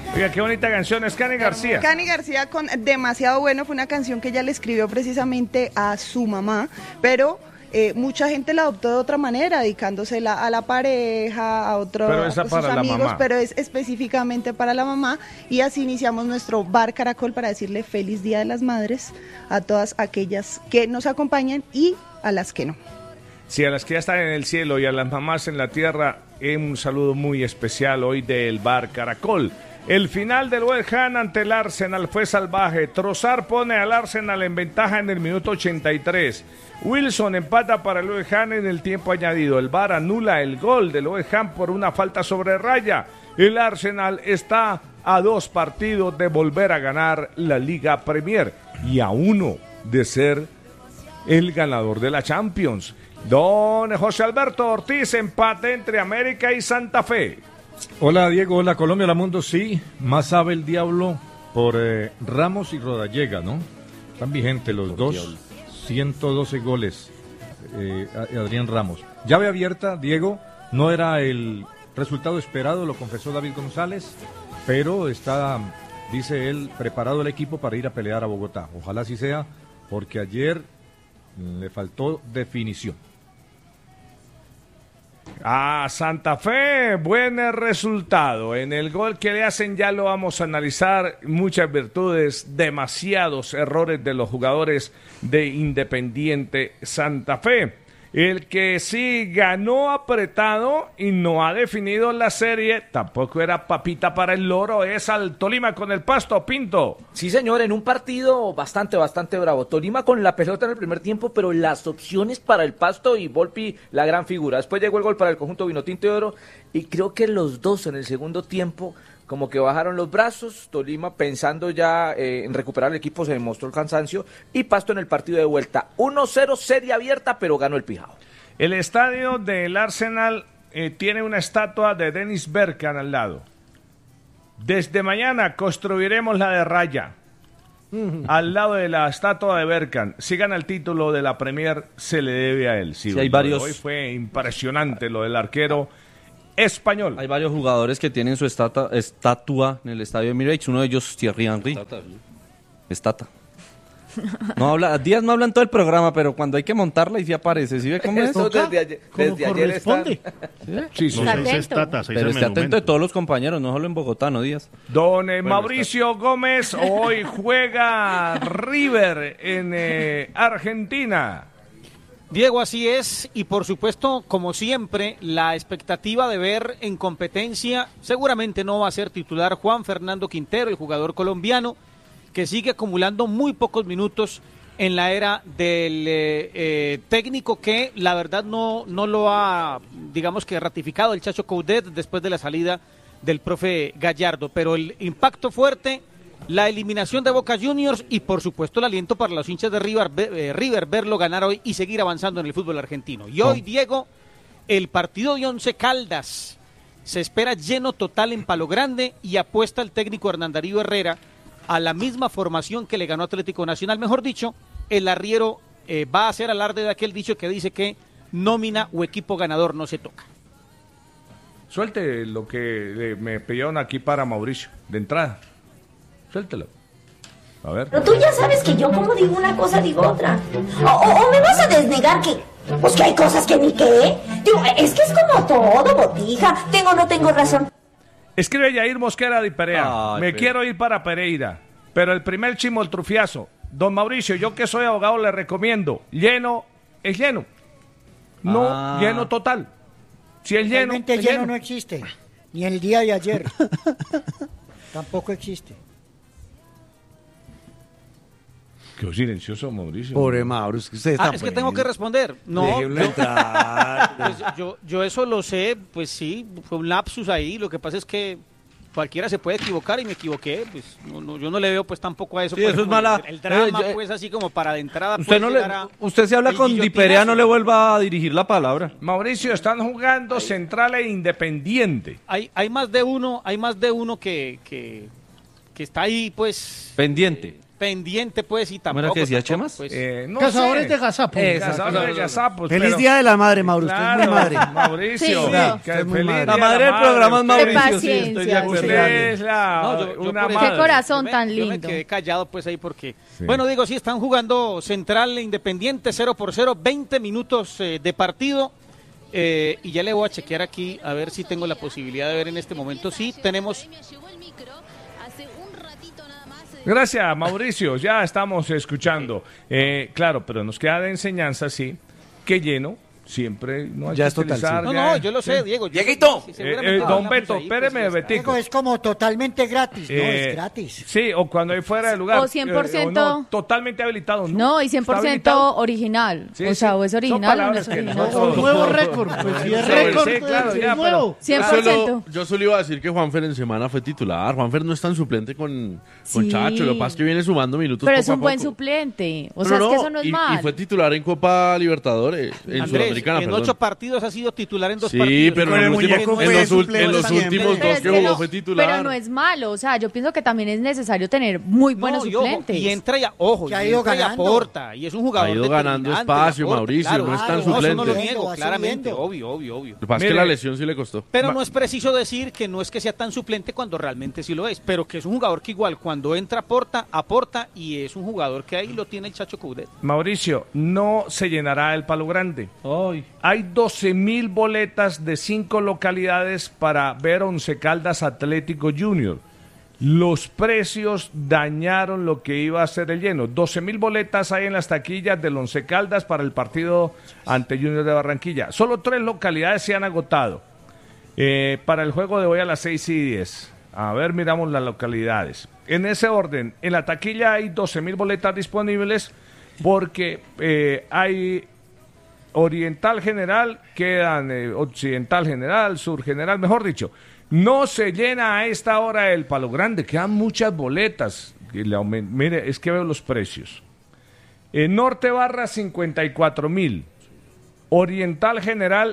Oiga, qué bonita canción es Cani García. Cani García con Demasiado Bueno, fue una canción que ella le escribió precisamente a su mamá, pero mucha gente la adoptó de otra manera, dedicándosela a la pareja, a sus amigos, pero es específicamente para la mamá, y así iniciamos nuestro Bar Caracol para decirle feliz Día de las Madres a todas aquellas que nos acompañan y a las que no. Sí, a las que ya están en el cielo y a las mamás en la tierra, un saludo muy especial hoy del Bar Caracol. El final del West Ham ante el Arsenal fue salvaje. Trossard pone al Arsenal en ventaja en el minuto 83. Wilson empata para el West Ham en el tiempo añadido. El VAR anula el gol del West Ham por una falta sobre raya. El Arsenal está a 2 partidos de volver a ganar la Liga Premier y a 1 de ser el ganador de la Champions. Don José Alberto Ortiz, empate entre América y Santa Fe. Hola Diego, hola Colombia, hola mundo, sí, más sabe el diablo por Ramos y Rodallega, ¿no? Están vigentes los dos, diablo. 112 goles, Adrián Ramos. Llave abierta, Diego, no era el resultado esperado, lo confesó David González, pero está, dice él, preparado el equipo para ir a pelear a Bogotá. Ojalá así sea, porque ayer le faltó definición. Santa Fe, buen resultado. En el gol que le hacen ya lo vamos a analizar. Muchas virtudes, demasiados errores de los jugadores de Independiente Santa Fe. El que sí ganó apretado y no ha definido la serie, tampoco era papita para el loro, es al Tolima con el Pasto, Pinto. Sí, señor, en un partido bastante bravo. Tolima con la pelota en el primer tiempo, pero las opciones para el Pasto y Volpi, la gran figura. Después llegó el gol para el conjunto Vinotinto de Oro y creo que los dos en el segundo tiempo como que bajaron los brazos. Tolima pensando ya en recuperar el equipo, se demostró el cansancio, y Pasto en el partido de vuelta 1-0, serie abierta, pero ganó el Pijao. El estadio del Arsenal tiene una estatua de Dennis Bergkamp al lado. Desde mañana construiremos la de Raya al lado de la estatua de Bergkamp. Si gana el título de la Premier, se le debe a él. Sí, hay varios. Hoy fue impresionante lo del arquero español. Hay varios jugadores que tienen su estatua en el estadio de Emirates, uno de ellos Thierry Henry. Estatua. No habla, Díaz no habla en todo el programa, pero cuando hay que montarla y sí aparece, ¿sí ve cómo es? Desde ayer están. Sí, sí. Pero esté atento de todos los compañeros, no solo en Bogotá, ¿no, Díaz? Don Mauricio Gómez, hoy juega River en Argentina. Diego, así es, y por supuesto, como siempre, la expectativa de ver en competencia, seguramente no va a ser titular Juan Fernando Quintero, el jugador colombiano, que sigue acumulando muy pocos minutos en la era del técnico que la verdad no lo ha, digamos que ratificado el Chacho Coudet después de la salida del profe Gallardo, pero el impacto fuerte, la eliminación de Boca Juniors y por supuesto el aliento para los hinchas de River verlo ganar hoy y seguir avanzando en el fútbol argentino. Y hoy, Diego, el partido de Once Caldas se espera lleno total en Palo Grande y apuesta el técnico Hernán Darío Herrera a la misma formación que le ganó Atlético Nacional. Mejor dicho, el arriero va a hacer alarde de aquel dicho que dice que nómina o equipo ganador no se toca. Suelte lo que me pidieron aquí para Mauricio, de entrada. Suéltelo. A ver. Pero tú ya sabes que yo como digo una cosa, digo otra. O me vas a desnegar que... Pues que hay cosas que ni qué. Digo, es que es como todo, botija. Tengo o no tengo razón. Escribe Yair Mosquera de Perea. Quiero ir para Pereira, pero el primer chimoltrufiazo. Don Mauricio, yo que soy abogado le recomiendo. Lleno es lleno. No lleno total. Si es lleno, realmente es lleno no existe. Ni el día de ayer. Tampoco existe. Qué silencioso, Mauricio. Pobre Mauricio. Es que tengo que responder. No, yo eso lo sé, pues sí, fue un lapsus ahí. Lo que pasa es que cualquiera se puede equivocar y me equivoqué. Pues yo no le veo pues tampoco a eso. Sí, eso es mala. El drama, pues así como para de entrada. Usted se habla con Di Perea, no le vuelva a dirigir la palabra. Mauricio, están jugando Central e Independiente. Hay más de uno que está ahí, pues. Pendiente. Pendiente, pues, y tampoco. ¿Cómo era que decía Chemas? Pues, no Cazadores sé. de gazapos. Cazadores de gazapos. Feliz Día de la Madre, Mauro. Usted Claro, es muy madre. Mauricio. Sí, que usted es muy feliz madre. día La madre del programa es De Mauricio, sí, paciencia, estoy de acuerdo. Usted es por una eso- madre. Qué corazón Yo tan me lindo. quedé callado, pues, ahí porque... Sí. Bueno, digo, sí, están jugando Central e Independiente 0-0, 20 minutos de partido. Y ya le voy a chequear aquí, a ver si tengo la posibilidad de ver en este momento. Sí, tenemos... Gracias, Mauricio. Ya estamos escuchando. Claro, pero nos queda de enseñanza, sí, que lleno siempre no hay Ya que es total, utilizar. sí. No, yo lo sé, Diego. Dieguito. Sí, seguramente Don hablamos Beto, ahí, pues, espéreme, ya está. Betico. Diego, es como totalmente gratis. No, Eh, es gratis. Sí, o cuando hay fuera de lugar. O 100%. no, totalmente habilitado. No, y ¿Está 100% habilitado? original. Sí, o sea, sí. o es Son original o no palabras es que original. nosotros- Un nuevo récord. Pues si es Sí, récord, sí, pues, claro, es ya, nuevo. 100%. Yo solo iba a decir que Juanfer en semana fue titular. Juanfer no es tan suplente con Sí. Chacho. Lo que pasa es que viene sumando minutos Pero poco es un a buen poco. suplente. O No, sea, no, es que eso no es y mal. fue titular en Copa Libertadores, en Andrés, Sudamericana, en perdón. 8 partidos ha sido titular en 2 Sí, partidos. pero Con en el los últimos, muñeco en fue los, suplente en los también. últimos Pero dos es que que jugó no- fue titular. Pero no es malo. O sea, yo pienso que también es necesario tener muy buenos No, y ojo, suplentes. y entra y ojo, Que ha y ido entra y ganando. aporta, y es un jugador Ha ido ganando determinante, espacio, y aporta, Mauricio, claro. no es tan Eso no lo suplente. niego, Va claramente, subiendo. obvio. Lo que pasa es que Mire, la lesión sí le costó. Pero no es preciso decir que no es que sea tan suplente cuando realmente sí lo es, pero que es un jugador que igual cuando entra aporta y es un jugador que ahí lo tiene el Chacho Coudet. Mauricio, no se llenará el Palo Grande. Ay. Hay 12.000 boletas de 5 localidades para ver Once Caldas Atlético Junior. Los precios dañaron lo que iba a ser el lleno. 12.000 boletas hay en las taquillas del Once Caldas para el partido ante Junior de Barranquilla. Solo 3 localidades se han agotado. Para el juego de hoy a las 6:10. A ver, miramos las localidades. En ese orden, en la taquilla hay 12.000 boletas disponibles porque hay Oriental General, quedan Occidental General, Sur General, mejor dicho. No se llena a esta hora el Palo Grande, quedan muchas boletas. Mire, es que veo los precios. Norte Barra 54.000, Oriental General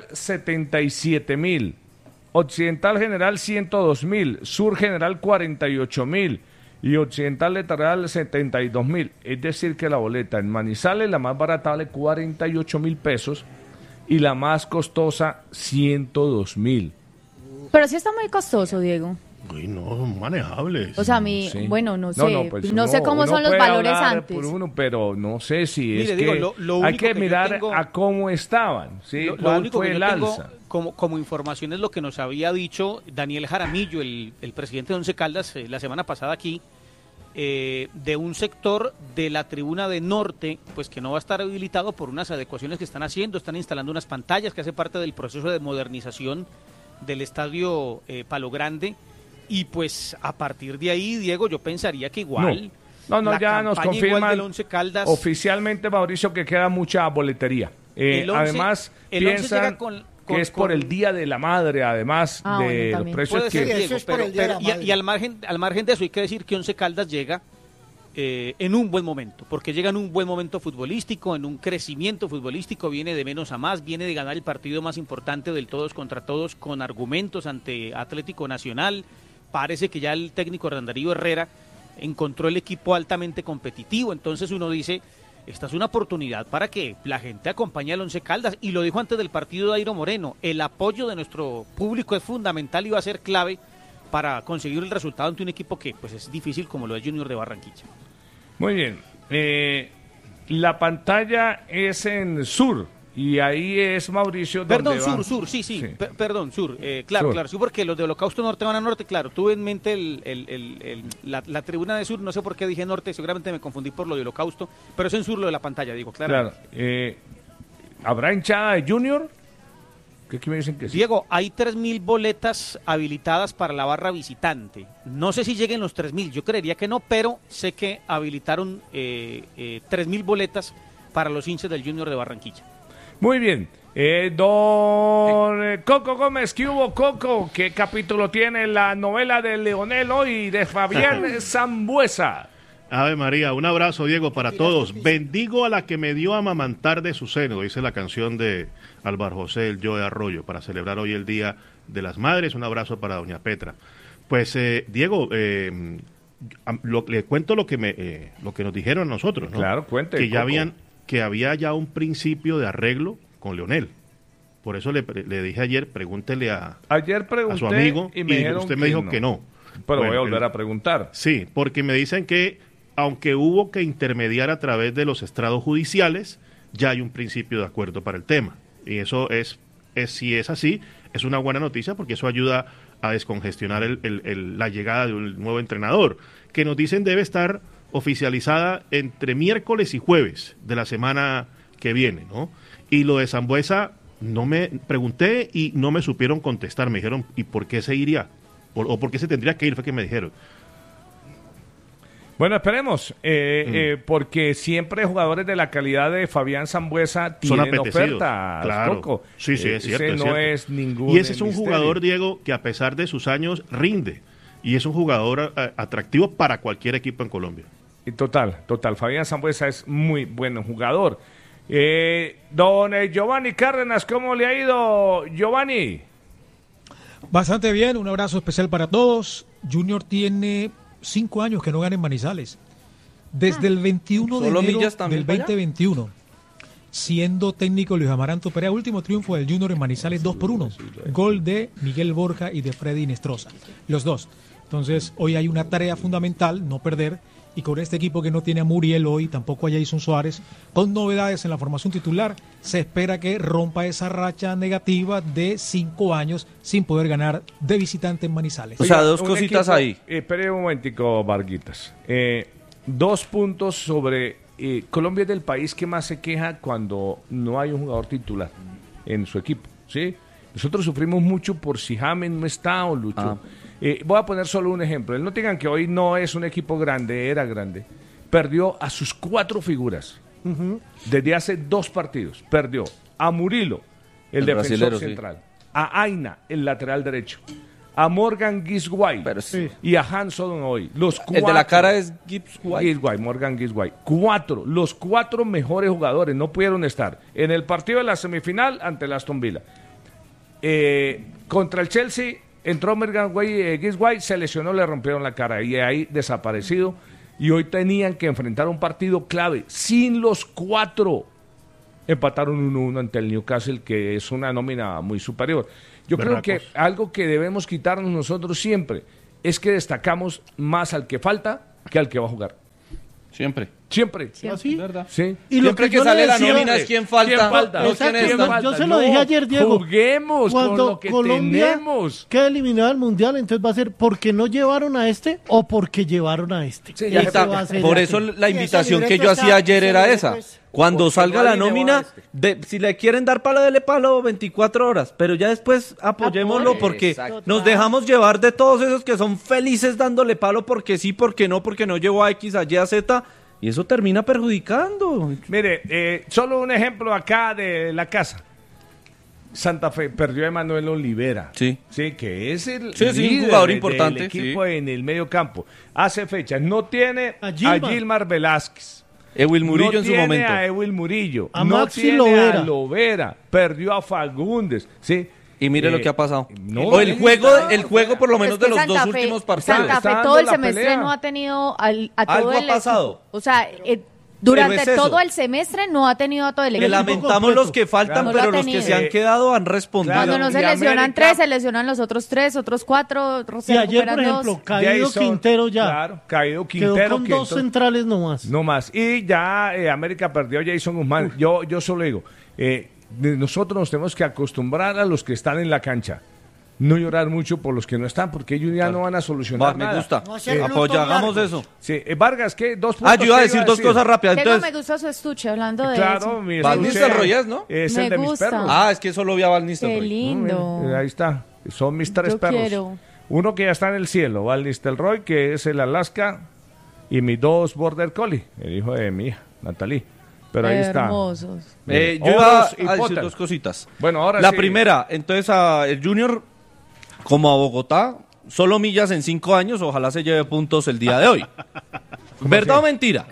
77.000, Occidental General 102.000, Sur General 48.000 y Occidental Litoral 72.000. Es decir que la boleta en Manizales, la más barata, vale 48.000 pesos y la más costosa 102.000. Pero sí está muy costoso, Diego. Uy, no, manejables. O sea, a mí, Sí. bueno, no sé. pues no sé cómo uno son los puede valores hablar antes. por uno, pero no sé si Mire, es digo, que lo hay único que que yo mirar tengo- a cómo estaban, ¿sí? Lo ¿Cuál único fue que el yo tengo alza? como información es lo que nos había dicho Daniel Jaramillo, el presidente de Once Caldas, la semana pasada aquí, de un sector de la tribuna de norte, pues que no va a estar habilitado por unas adecuaciones que están haciendo, están instalando unas pantallas que hace parte del proceso de modernización del estadio Palo Grande, y pues a partir de ahí, Diego, yo pensaría que igual... No, la ya nos campaña igual confirman del Once Caldas, oficialmente, Mauricio, que queda mucha boletería. El Once- Además, el Once piensan llega con- que es por el Día de la Madre, además Ah, de bueno, los también. precios puede que... ser, Sí, Diego, eso es por el Día de la Madre. y al margen de eso hay que decir que Once Caldas llega en un buen momento, porque llega en un buen momento futbolístico, en un crecimiento futbolístico, viene de menos a más, viene de ganar el partido más importante del todos contra todos con argumentos ante Atlético Nacional. Parece que ya el técnico Darío Herrera encontró el equipo altamente competitivo, entonces uno dice, esta es una oportunidad para que la gente acompañe al Once Caldas, y lo dijo antes del partido Dairo Moreno, el apoyo de nuestro público es fundamental y va a ser clave para conseguir el resultado ante un equipo que pues es difícil como lo es Junior de Barranquilla. Muy bien. La pantalla es en Sur y ahí es Mauricio. Perdón, donde va- sur, sí. Sí. Perdón, sur. Claro, Sur. claro, sí, porque los de Holocausto Norte van a norte, claro. Tuve en mente la tribuna de sur, no sé por qué dije norte, seguramente me confundí por lo de Holocausto, pero es en sur lo de la pantalla, digo, claro. Claro. ¿Habrá hinchada de Junior? ¿Qué aquí me dicen que sí? Diego, hay 3.000 boletas habilitadas para la barra visitante. No sé si lleguen los 3.000, yo creería que no, pero sé que habilitaron 3.000 boletas para los hinchas del Junior de Barranquilla. Muy bien. Don Coco Gómez, ¿qué hubo, Coco? ¿Qué capítulo tiene la novela de Leonel hoy de Fabián Zambuesa? Ave María, un abrazo, Diego, para todos. Bendigo a la que me dio a amamantar de su seno, dice la canción de Álvaro José El Joe Arroyo, para celebrar hoy el Día de las Madres. Un abrazo para doña Petra. Pues, Diego, le cuento lo que nos dijeron a nosotros, ¿no? Claro, cuente. Que había ya un principio de arreglo con Leonel. Por eso le dije ayer, pregúntele a su amigo, y usted me dijo que no. Pero voy a volver a preguntar. Sí, porque me dicen que aunque hubo que intermediar a través de los estrados judiciales, ya hay un principio de acuerdo para el tema. Y eso si es así, es una buena noticia porque eso ayuda a descongestionar la llegada de un nuevo entrenador, que nos dicen debe estar oficializada entre miércoles y jueves de la semana que viene, ¿no? Y lo de Sambueza, no me pregunté y no me supieron contestar. Me dijeron, ¿y por qué se iría? ¿O por qué se tendría que ir? Fue que me dijeron. Bueno, esperemos, porque siempre jugadores de la calidad de Fabián Sambueza tienen oferta. Claro. Coco. Sí, es cierto. Ese no es ningún Y ese es un misterio. jugador, Diego, que a pesar de sus años rinde. Y es un jugador atractivo para cualquier equipo en Colombia. Y total. Fabián Sambueza es muy buen jugador. Don Giovanni Cárdenas, ¿cómo le ha ido, Giovanni? Bastante bien, un abrazo especial para todos. Junior tiene 5 años que no gana en Manizales. Desde el 21 de enero del 2021. Siendo técnico Luis Amaranto Perea, último triunfo del Junior en Manizales 2-1. Gol de Miguel Borja y de Freddy Nestroza. Los dos. Entonces, hoy hay una tarea fundamental, no perder. Y con este equipo que no tiene a Muriel hoy, tampoco a Jason Suárez, con novedades en la formación titular, se espera que rompa esa racha negativa de 5 años sin poder ganar de visitante en Manizales. O sea, dos cositas ahí. Espere un momentico, Varguitas. 2 puntos sobre Colombia es del país que más se queja cuando no hay un jugador titular en su equipo, ¿sí? Nosotros sufrimos mucho por si James no está o Lucho. Voy a poner solo un ejemplo. El Nottingham, que hoy no es un equipo grande, era grande, perdió a sus 4 figuras desde hace 2 partidos. Perdió a Murilo, el defensor central, a Aina, el lateral derecho, a Morgan Gisguay y a Hans Odon. Los 4, el de la cara es Gisguay. Morgan Gisguay. 4, los 4 mejores jugadores no pudieron estar en el partido de la semifinal ante el Aston Villa. Contra el Chelsea entró Morgan Gisguay, se lesionó, le rompieron la cara y ahí desaparecido. Y hoy tenían que enfrentar un partido clave sin los 4. Empataron 1-1 ante el Newcastle, que es una nómina muy superior. Yo creo que algo que debemos quitarnos nosotros siempre es que destacamos más al que falta que al que va a jugar. Siempre. ¿Sí? ¿Verdad? Sí. Y siempre lo que sale la nómina es quién falta. Yo se lo dije ayer, Diego. Juguemos cuando con lo que Colombia tenemos. queda eliminado del Mundial, entonces va a ser porque no llevaron a este o porque llevaron a este. Sí, ya está. Por eso la invitación que yo hacía ayer era esa. Cuando salga la nómina, si le quieren dar palo, dele palo 24 horas. Pero ya después apoyémoslo porque nos dejamos llevar de todos esos que son felices dándole palo porque sí, porque no llevó a X, a Y, a Z. Y eso termina perjudicando. Mire, solo un ejemplo acá de la casa. Santa Fe perdió a Emanuel Olivera. Sí, que es el un jugador importante del equipo en el medio campo. Hace fecha. No tiene a Gilmar Velázquez. Ewil Murillo en su momento. No tiene a Ewil Murillo. A no Maxi tiene Lovera. a Lovera. Perdió a Fagundes. ¿Sí? Y mire lo que ha pasado. No, el juego por lo menos de los dos últimos partidos. Santa Fe todo el semestre no ha tenido a todo el pasado. equipo. O sea, durante todo el semestre no ha tenido a todo el equipo. Le lamentamos los que faltan, pero los que se han quedado han respondido. Cuando no se lesionan 3, se lesionan los otros 3, otros 4. Y ayer, por ejemplo, caído Quintero ya. Claro, caído Quintero. Quedó con 2 centrales nomás. No más. Y ya América perdió a Jason Guzmán. Yo solo digo, nosotros nos tenemos que acostumbrar a los que están en la cancha. No llorar mucho por los que no están, porque ellos ya no van a solucionar nada. Me gusta. Hagamos eso. Sí. Vargas, ¿qué? 2 puntos. Yo iba a decir 2 cosas rápidas. Que Entonces, no me gustó su estuche, hablando de claro, eso. Mi Val Nistelrooy, ¿no? Es me el de gusta. mis perros. Es que solo vi a Val Nistelrooy. Qué lindo. Ahí está. Son mis 3 Yo perros. quiero. Uno que ya está en el cielo, Val Nistelrooy, que es el Alaska, y mis 2 Border Collie, el hijo de mi hija, Natalie. Pero ahí está. Hermosos. Yo iba a decir 2 cositas. Bueno, ahora la sí. primera, entonces el Junior, como a Bogotá, solo millas en 5 años, ojalá se lleve puntos el día de hoy. ¿Verdad o mentira?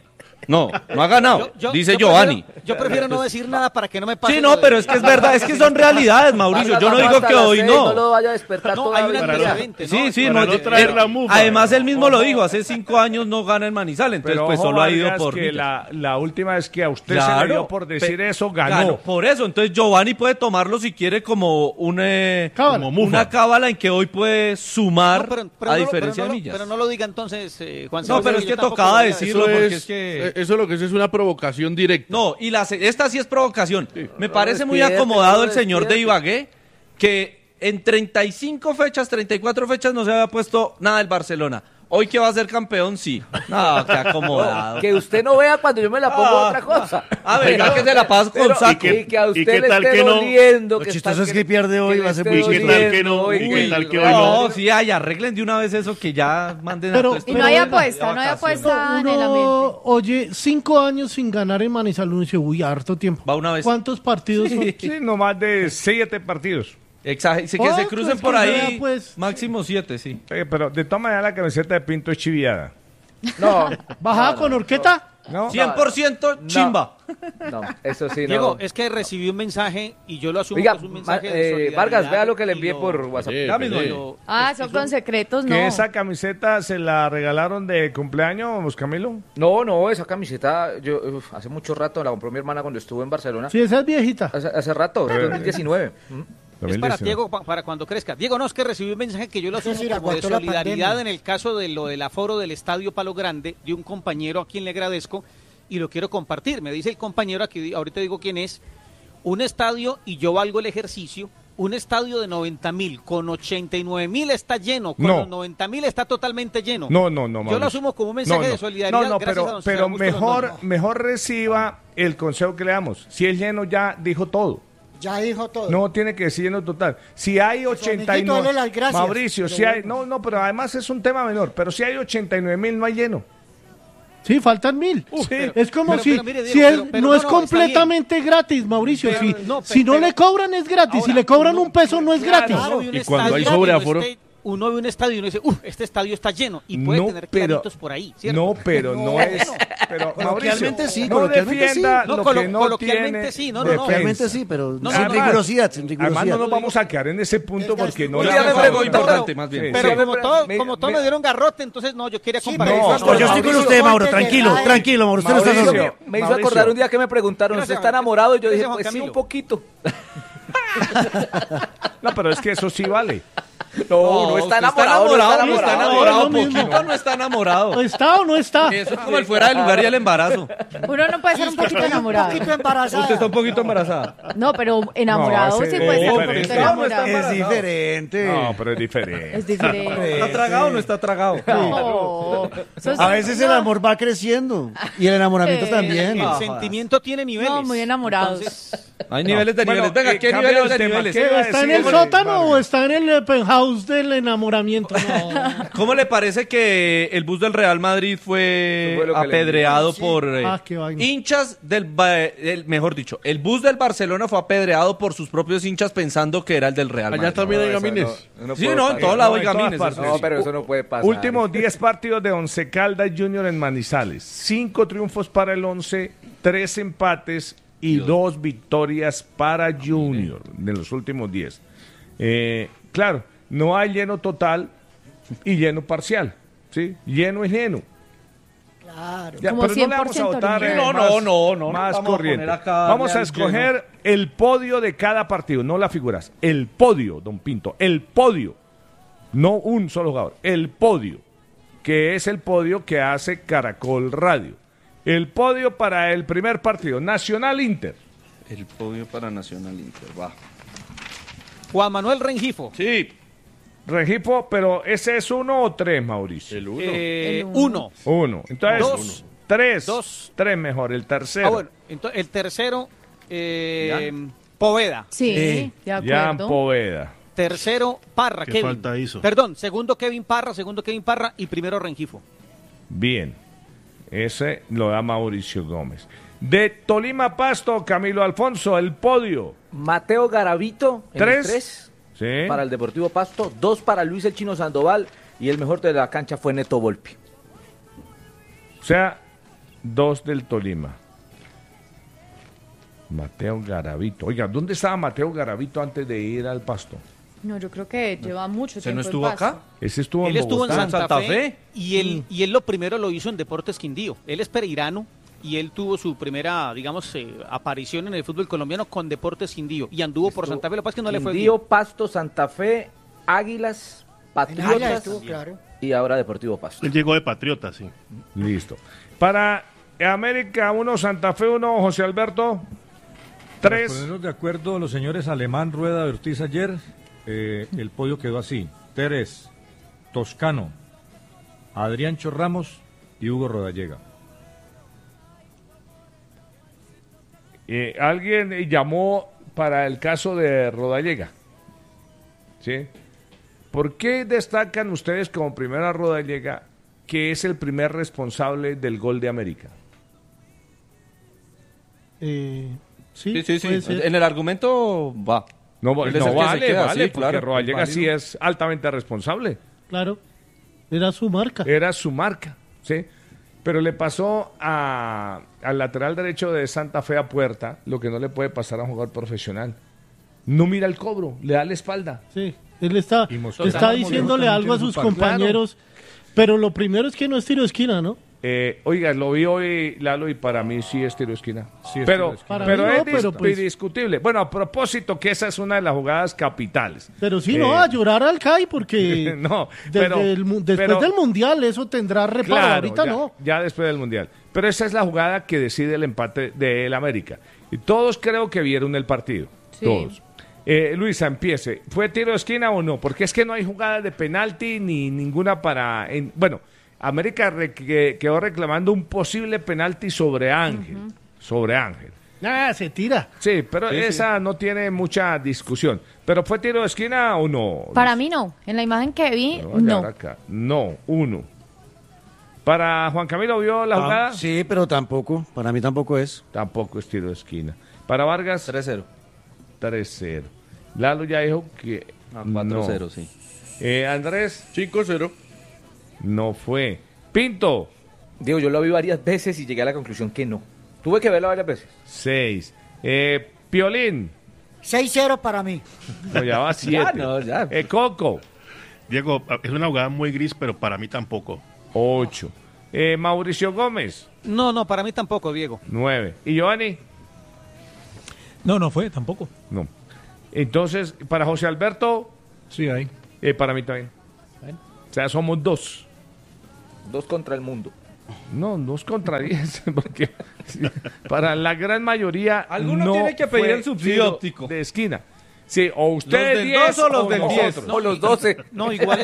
No ha ganado, dice Giovanni. Yo prefiero no decir nada para que no me pase. Sí, no, pero es que es verdad, es que son realidades, Mauricio. Yo no digo que hoy no. No lo vaya a despertar todavía. Sí, no traer la mufa. Además, él mismo lo dijo, hace 5 años no gana en Manizales, entonces pero pues solo ha ido por... que la última vez que a usted se le dio por decir eso, ganó. Por eso, entonces Giovanni puede tomarlo si quiere como una cábala en que hoy puede sumar a diferencia de millas. Pero no lo diga entonces, Juan. No, pero es que tocaba decirlo porque es que... Eso lo que es una provocación directa. No, y esta sí es provocación. Sí. Me parece muy acomodado el señor de Ibagué, que en 35 fechas, 34 fechas no se había puesto nada del Barcelona. Hoy que va a ser campeón, sí. No, qué acomodado. Que usted no vea cuando yo me la pongo otra cosa. A ver, que se la pasa con saco. Y que a usted le esté doliendo. Lo chistoso es que pierde hoy, va a ser muy chistoso. ¿Y qué tal que hoy no? No, sí, arreglen de una vez eso, que ya manden a todo esto. Y no hay apuesta en el ambiente. Oye, 5 años sin ganar en Manizales, uno dice, uy, harto tiempo. Va una vez. ¿Cuántos partidos son? Sí, no más de 7 partidos. Exacto, que se crucen por ahí, pues, máximo 7, sí. Pero de todas maneras la camiseta de Pinto es chiviada. No. ¿Bajada con horqueta? No. 100% chimba. No, eso sí, no. Diego, es que recibí un mensaje y yo lo asumo que es un mensaje de solidaridad. Vargas, vea lo que le envié por WhatsApp. Son con secretos, no. ¿Que esa camiseta se la regalaron de cumpleaños, Camilo? No, esa camiseta, yo hace mucho rato la compró mi hermana cuando estuvo en Barcelona. Sí, esa es viejita. Hace rato, 2019. Es para Diego, para cuando crezca. Diego, no, es que recibí un mensaje que yo lo asumo como de solidaridad en el caso de lo del aforo del Estadio Palo Grande, de un compañero a quien le agradezco y lo quiero compartir. Me dice el compañero, aquí ahorita digo quién es, un estadio, y yo valgo el ejercicio, un estadio de 90,000, con 89,000 está lleno, con los 90,000 está totalmente lleno. No. Yo lo asumo como un mensaje de solidaridad. Pero mejor reciba el consejo que le damos. Si es lleno, ya dijo todo. Ya dijo todo. No tiene que decir lleno total. Si hay 89, Mauricio, si hay, pero además es un tema menor, pero si hay 89,000 no hay lleno. Sí, faltan 1,000. Sí. Es como no es completamente gratis, Mauricio. Si no le cobran es gratis, si le cobran $1 no es gratis. Y cuando hay sobreaforo... Uno ve un estadio y uno dice, este estadio está lleno, y puede tener claritos por ahí, ¿cierto? No, pero no es... Pero, coloquialmente sí, no defienda lo que no coloquialmente tiene. Coloquialmente sí, pero sin rigurosidad, Además no nos vamos a quedar en ese punto porque no... Pero como todo me dieron garrote, entonces yo quería compartir. No, yo estoy con usted, Mauro, tranquilo, Mauro, usted no está solo. Me hizo acordar un día que me preguntaron, ¿usted está enamorado? Y yo dije, pues sí, un poquito. No, pero es que eso sí vale. No está enamorado. Poquito no está enamorado. ¿Está o no está? Eso es como el fuera de lugar y el embarazo. Uno no puede ser un poquito enamorado. Un poquito embarazada. Usted está un poquito embarazada. No, pero enamorado sí puede ser un poquito enamorado. Es diferente. No, pero es diferente. Es diferente. ¿Está tragado o no está tragado? No. A veces el amor va creciendo y el enamoramiento también. El sentimiento tiene niveles. No, muy enamorados. Hay niveles de niveles. Venga, ¿qué niveles de niveles? ¿Está en el sótano o está en el penthouse del enamoramiento? ¿Cómo le parece que el bus del Real Madrid fue apedreado por hinchas mejor dicho, el bus del Barcelona fue apedreado por sus propios hinchas pensando que era el del Real Madrid? Allá también hay gamines. Sí, en todos lados hay gamines. No, pero eso no puede pasar. Últimos 10 partidos de Once Caldas Junior en Manizales. 5 triunfos para el Once, 3 empates y 2 victorias para Junior de los últimos 10. Claro, no hay lleno total y lleno parcial, ¿sí? Lleno es lleno. Claro. Ya, pero no le vamos a votar más corriente. Vamos a escoger el podio de cada partido, no las figuras. El podio, don Pinto, el podio. No un solo jugador, el podio, que es el podio que hace Caracol Radio. El podio para el primer partido, Nacional Inter. El podio para Nacional Inter, va. Juan Manuel Rengifo. Sí. Rengifo, pero ¿ese es 1 o 3, Mauricio? El 1. 1. Entonces, 3. 3 mejor. El tercero. Bueno, entonces, el tercero, Poveda. Sí, de acuerdo. Jan Poveda. Tercero, Parra. ¿Qué Kevin. falta hizo? Perdón, segundo Kevin Parra y primero Rengifo. Bien. Ese lo da Mauricio Gómez. De Tolima Pasto, Camilo Alfonso, el podio. Mateo Garavito, 3. Sí. Para el Deportivo Pasto, 2 para Luis el Chino Sandoval y el mejor de la cancha fue Neto Volpi. O sea, 2 del Tolima. Mateo Garavito. Oiga, ¿dónde estaba Mateo Garavito antes de ir al Pasto? No, yo creo que lleva mucho tiempo. ¿No estuvo acá? Ese estuvo él en estuvo en Bogotá. Santa Fe y él lo primero lo hizo en Deportes Quindío. Él es pereirano y él tuvo su primera, digamos, aparición en el fútbol colombiano con Deportes Quindío y anduvo por Santa Fe. Lo que pasa es que no le fue bien. Quindío, Pasto, Santa Fe, Águilas, Patriotas estuvo, claro. y ahora Deportivo Pasto. Él llegó de Patriota, sí. Listo. Para América 1, Santa Fe 1, José Alberto 3. Para ponernos de acuerdo los señores Alemán, Rueda, Ortiz ayer, el podio quedó así: Teres, Toscano, Adriancho Ramos y Hugo Rodallega. Alguien llamó para el caso de Rodallega. ¿Sí? ¿Por qué destacan ustedes como primera Rodallega, que es el primer responsable del gol de América? Sí. En el argumento va. No vale, sí, porque claro, Rodallega sí es altamente responsable. Claro, era su marca. ¿sí? Pero le pasó al lateral derecho de Santa Fe a Puerta lo que no le puede pasar a un jugador profesional. No mira el cobro, le da la espalda. Sí, él está diciéndole algo a sus compañeros, pero lo primero es que no es tiro de esquina, ¿no? Oiga, lo vi hoy, Lalo, y para mí sí es tiro de esquina. Sí es pero tiro de esquina. Es indiscutible. Bueno, a propósito, que esa es una de las jugadas capitales. Pero sí, no, a llorar al CAI, porque no, después del Mundial eso tendrá reparo, claro, ahorita no. Ya después del Mundial. Pero esa es la jugada que decide el empate del América. Y todos creo que vieron el partido. Sí. Todos. Luisa, empiece. ¿Fue tiro de esquina o no? Porque es que no hay jugada de penalti ni ninguna para... bueno, América quedó reclamando un posible penalti sobre Ángel. Sobre Ángel. Se tira. Sí, pero esa no tiene mucha discusión. ¿Pero fue tiro de esquina o no? Para mí no. En la imagen que vi, no. No, 1. ¿Para Juan Camilo vio la jugada? Sí, pero tampoco. Para mí tampoco es. Tampoco es tiro de esquina. ¿Para Vargas? 3-0. 3-0. Lalo ya dijo que 4-0, no. sí. Andrés. 5-0. No fue. Pinto. Digo, yo lo vi varias veces y llegué a la conclusión que no. Tuve que verlo varias veces. 6. Piolín. 6-0 para mí. No, ya va 7. Ya. Coco. Diego, es una jugada muy gris, pero para mí tampoco. 8. Mauricio Gómez. No, para mí tampoco, Diego. 9. ¿Y Giovanni? No fue, tampoco. No. Entonces, para José Alberto. Sí, hay. Para mí también. O sea, somos 2. 2 contra el mundo. No, 2 contra 10. Porque para la gran mayoría. Alguno tiene que pedir el subsidio óptico. De esquina. Sí, o ustedes 10 o los del 10. O los 12. No, igual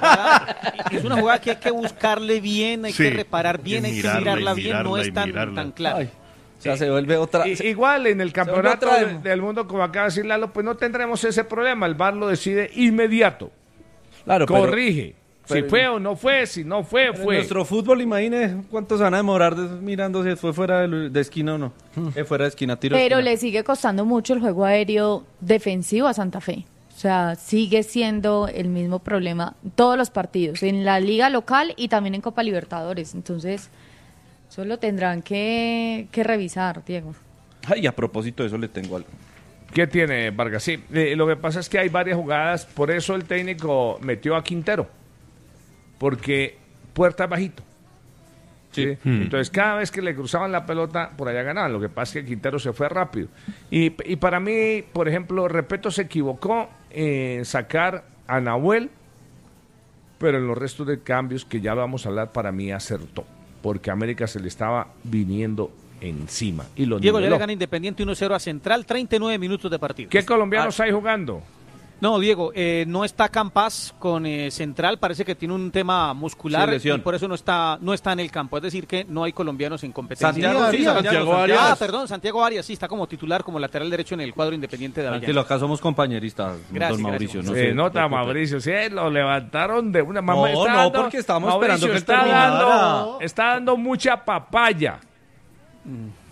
es una jugada que hay que buscarle bien, hay que reparar bien, hay que mirarla bien, no es tan claro. Ay. O sea, se vuelve otra... Igual en el campeonato del mundo, como acaba de decir Lalo, pues no tendremos ese problema. El VAR lo decide inmediato. Claro, corrige. Si fue o no fue, si no fue, fue. En nuestro fútbol, imagine cuántos van a demorar mirando si fue fuera de esquina o no. Fuera de esquina, tiro. Pero esquina. le sigue costando mucho el juego aéreo defensivo a Santa Fe. O sea, sigue siendo el mismo problema todos los partidos, en la liga local y también en Copa Libertadores. Entonces, eso lo tendrán que revisar, Diego. Ay, a propósito de eso le tengo algo. ¿Qué tiene Vargas? Sí, lo que pasa es que hay varias jugadas, por eso el técnico metió a Quintero. Porque Puerta es bajito. ¿sí? Entonces cada vez que le cruzaban la pelota, por allá ganaban. Lo que pasa es que Quintero se fue rápido. Y para mí, por ejemplo, Repeto se equivocó en sacar a Nahuel, pero en los restos de cambios que ya vamos a hablar, para mí acertó. Porque a América se le estaba viniendo encima. Y lo Diego, ya le gana Independiente 1-0 a Central, 39 minutos de partido. ¿Qué colombianos hay jugando? No, Diego, no está Campas con Central, parece que tiene un tema muscular y por eso no está en el campo, es decir que no hay colombianos en competencia. Santiago Arias. Santiago Arias, sí, está como titular, como lateral derecho en el cuadro Independiente de Avellaneda. Tranquilo, acá somos compañeristas, gracias, don Mauricio. Gracias. No nota Mauricio, sí, lo levantaron de una mamá. No, porque estábamos esperando que él terminara. Está dando mucha papaya.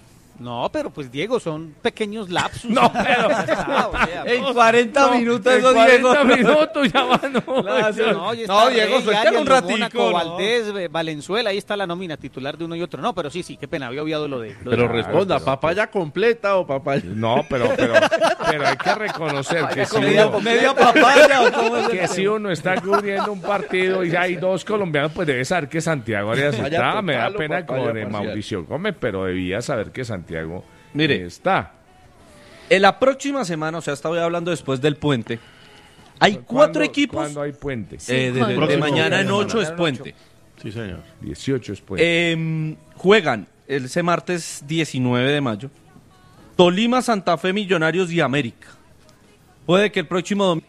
No, pero pues Diego, son pequeños lapsus. No, pero en 40 minutos, en 40 minutos ya van. No, Diego, suelta un ratico. Valdés, Valenzuela, ahí está la nómina titular de uno y otro. No, pero sí, qué pena, había obviado lo de... Pero responda, ¿papaya completa o papaya? No, pero hay que reconocer que si media papaya, ¿o cómo es que si uno está cubriendo un partido y hay dos colombianos, pues debe saber que Santiago Arias está. Me da pena con Mauricio Gómez, pero debía saber que Santiago está. En la próxima semana, o sea, estaba hablando después del puente, hay 4 equipos. ¿Cuándo hay puente? De mañana en 8 es puente. Sí, señor. 18 es puente. Juegan ese martes 19 de mayo Tolima, Santa Fe, Millonarios y América. Puede que el próximo domingo...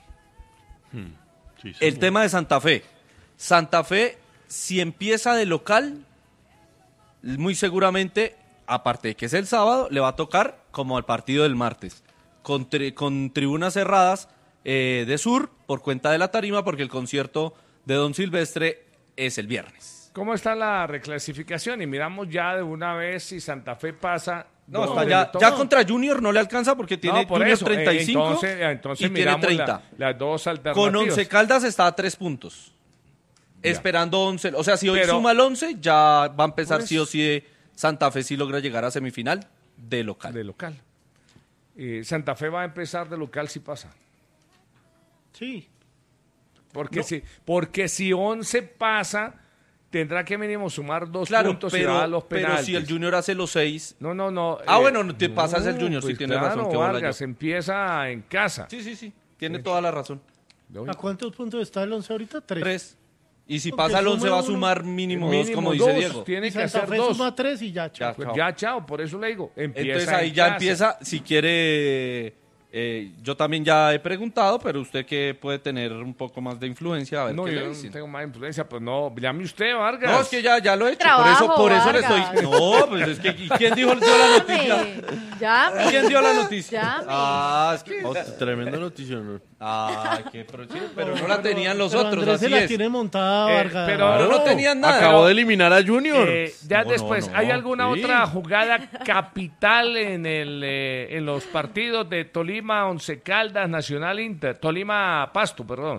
el tema de Santa Fe. Santa Fe, si empieza de local, muy seguramente, aparte de que es el sábado, le va a tocar como al partido del martes, con tribunas cerradas de sur por cuenta de la tarima, porque el concierto de Don Silvestre es el viernes. ¿Cómo está la reclasificación? Y miramos ya de una vez si Santa Fe pasa... No, ya contra Junior no le alcanza porque tiene Junior eso, 35 entonces y tiene 30. Las dos alternativas. Con 11 Caldas está a 3 puntos. Ya. Esperando 11. O sea, si hoy suma el 11, ya va a empezar sí o sí Santa Fe si logra llegar a semifinal de local. Santa Fe va a empezar de local si pasa. Sí. Porque si 11 pasa... Tendrá que mínimo sumar 2 puntos y va a los penaltis. Pero si el Junior hace los 6... No. Bueno, te pasas el Junior, pues si tiene razón. Que Vargas empieza en casa. Sí. Tiene toda la razón. ¿A cuántos puntos está el 11 ahorita? 3. Y si pasa el 11 va a sumar mínimo 2, como dice Diego. Tiene que Santa hacer Fe 2. suma 3 y ya, chao. Chao, por eso le digo. Entonces ahí ya empieza, si quiere... yo también ya he preguntado, pero usted que puede tener un poco más de influencia, a ver qué le dicen. No tengo más influencia, pues no, llame usted, Vargas. No, es que ya lo he hecho, Trabajo, por eso le Vargas. estoy... No, pues es que ¿quién dio la noticia? ¿Quién dio la noticia? Es que... tremenda noticia, ¿no? Pero no la tenían los otros, Andrés así se la es. tiene montada, Vargas. Pero no tenían nada. Acabó de eliminar a Junior. Después, ¿hay alguna otra jugada capital en los partidos de Tolima, Once Caldas, Nacional Inter? Tolima Pasto, perdón.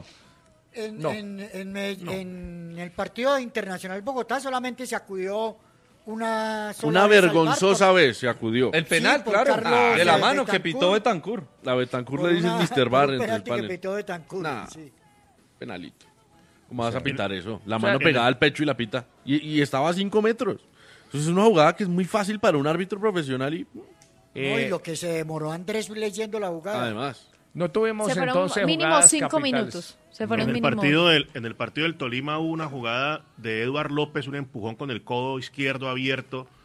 En el partido de Internacional Bogotá solamente se acudió una vergonzosa vez se acudió. El penal, claro, de la mano que pitó Betancur. La Betancur le dice Mr. Bar entre el panel. Que pitó Betancur, sí. Penalito. ¿Cómo vas a pitar eso? La mano pegada al pecho y la pita. Y estaba a 5 metros. Entonces es una jugada que es muy fácil para un árbitro profesional y... y lo que se demoró Andrés leyendo la jugada. Además. No tuvimos entonces mínimo 5 minutos. En el partido del Tolima hubo una jugada de Eduard López, un empujón con el codo izquierdo abierto